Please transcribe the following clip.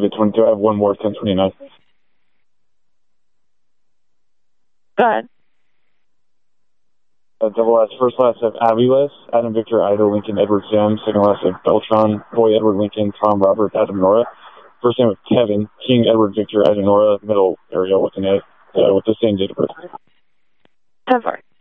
leave it 22. I have one more, 1029. Go ahead. Double S, first last of Aviles, Adam Victor, Ida Lincoln, Edward Sam, second last of Beltron, Boy Edward Lincoln, Tom Robert, Adam Nora. First name of Kevin, King Edward Victor, Ida Nora, middle area with the same date of birth. 10-4.